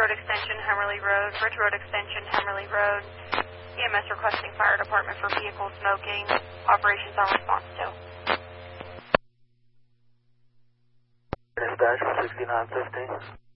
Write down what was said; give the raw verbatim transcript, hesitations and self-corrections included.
Road Extension, Hemmerly Road. Bridge Road Extension, Hemmerly Road. E M S requesting fire department for vehicle smoking. Operations on response to. Dash sixty-nine fifteen.